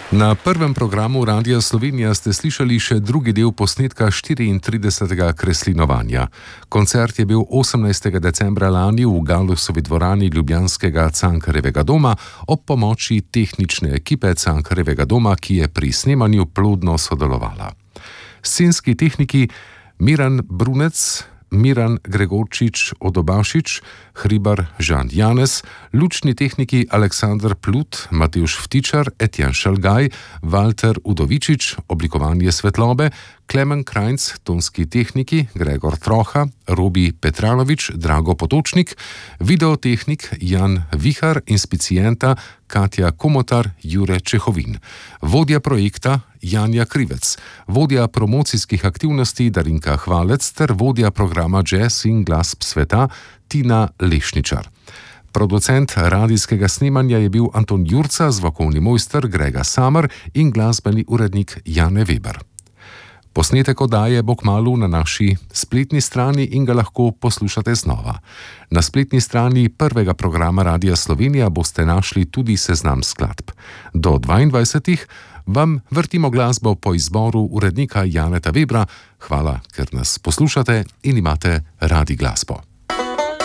Na prvem programu Radia Slovenija ste slišali še drugi del posnetka 34. kreslinovanja. Koncert je bil 18. decembra lani v Galusovi dvorani ljubljanskega Cankarjevega doma ob pomoči tehnične ekipe Cankarjevega doma, ki je pri snemanju plodno sodelovala. Scenski tehniki Miran Brunec, Miran Gregorčič Odobašič, Hribar Žan Janez, lučni tehniki Aleksandar Plut, Matevž Vtičar, Etjan Šalgaj, Valter Udovičič, oblikovanje svetlobe, Klemen Krajnc, tonski tehniki, Gregor Troha, Robi Petranovič, Drago Potočnik, videotehnik Jan Vihar, inspicienta Katja Komotar, Jure Čehovin. Vodja projekta Janja Krivec, vodja promocijskih aktivnosti Darinka Hvalec ter vodja programa Jazz in glasb sveta Tina Lešničar. Producent radijskega snemanja je bil Anton Jurca, zvokovni mojster Grega Samer in glasbeni urednik Jane Weber. Posnetek oddaje bo kmalu na naši spletni strani in ga lahko poslušate znova. Na spletni strani prvega programa Radia Slovenija boste našli tudi seznam skladb. Do 22. vam vrtimo glasbo po izboru urednika Janeta Webra. Hvala, ker nas poslušate in imate radi glasbo.